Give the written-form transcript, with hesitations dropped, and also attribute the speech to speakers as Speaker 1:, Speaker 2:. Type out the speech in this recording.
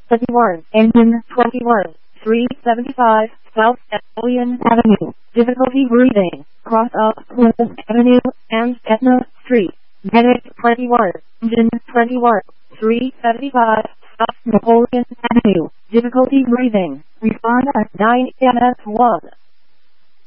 Speaker 1: 21, engine 21, 375, South Alien Avenue, difficulty breathing, cross up Wilson Avenue and Etna Street, Medic 21, engine 21, 375, South Napoleon Avenue, difficulty breathing, respond at 9 MS1.